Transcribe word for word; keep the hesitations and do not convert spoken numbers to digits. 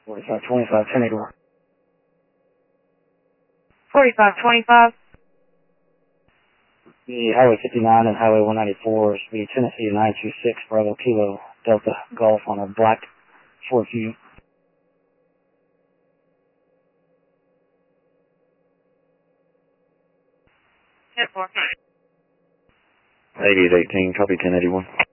forty-five twenty-five, ten eighty-one. forty-five twenty-five. The Highway fifty-nine and Highway one ninety-four, speed Tennessee nine two six, Bravo Kilo, Delta Golf on a black Ford View. Hit four. eighty is eighteen, copy ten eighty-one.